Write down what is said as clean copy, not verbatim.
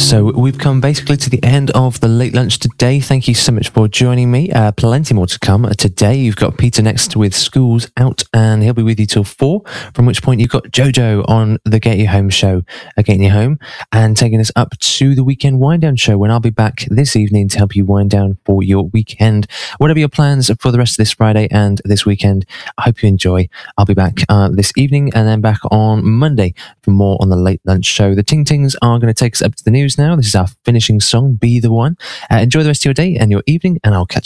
So we've come basically to the end of the late lunch today. Thank you so much for joining me. Plenty more to come today. You've got Peter next with Schools Out, and he'll be with you till 4, from which point you've got Jojo on the Get You Home show, Getting You Home, and taking us up to the Weekend Wind Down show, when I'll be back this evening to help you wind down for your weekend. Whatever your plans for the rest of this Friday and this weekend, I hope you enjoy. I'll be back this evening and then back on Monday for more on the late lunch show. The Ting Tings are going to take us up to the news now. This is our finishing song, Be the One. Enjoy the rest of your day and your evening, and I'll catch